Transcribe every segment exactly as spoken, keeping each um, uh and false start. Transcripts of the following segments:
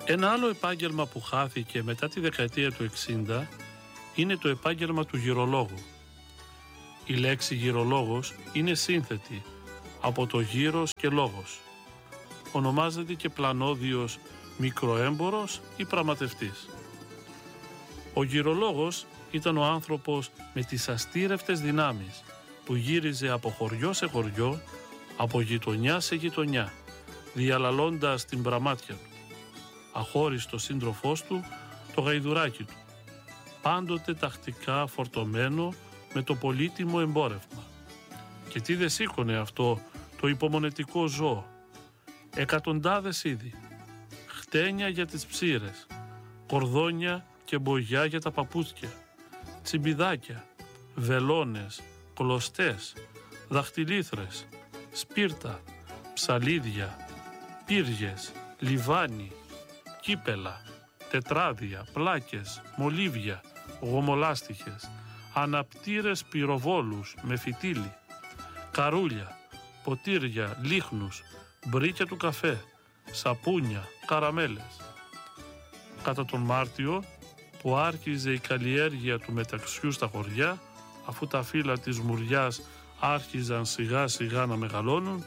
Ένα άλλο επάγγελμα που χάθηκε μετά τη δεκαετία του εξήντα είναι το επάγγελμα του γυρολόγου. Η λέξη γυρολόγος είναι σύνθετη από το γύρος και λόγος. Ονομάζεται και πλανόδιος μικροέμπορος ή πραγματευτής. Ο γυρολόγος ήταν ο άνθρωπος με τις αστήρευτες δυνάμεις που γύριζε από χωριό σε χωριό, από γειτονιά σε γειτονιά, διαλαλώντας την πραμάτια του. Αχώριστο σύντροφός του, το γαϊδουράκι του, πάντοτε τακτικά φορτωμένο με το πολύτιμο εμπόρευμα. Και τι δεν σήκωνε αυτό το υπομονετικό ζώο. Εκατοντάδες είδη, χτένια για τις ψήρες, κορδόνια και μπογιά για τα παπούτσια, τσιμπιδάκια, βελόνες, κλωστές, δαχτυλίθρες, σπίρτα, ψαλίδια, πύργες, λιβάνι, κύπελα, τετράδια, πλάκες, μολύβια, γομολάστιχες, αναπτήρες πυροβόλους με φυτίλι, καρούλια, ποτήρια, λίχνους, μπρίκια του καφέ, σαπούνια, καραμέλες. Κατά τον Μάρτιο, που άρχιζε η καλλιέργεια του μεταξιού στα χωριά, αφού τα φύλλα της μουριάς άρχιζαν σιγά σιγά να μεγαλώνουν,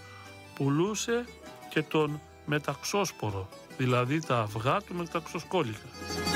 πουλούσε και τον μεταξόσπορο, δηλαδή τα αυγά του μεταξοσκόλικα.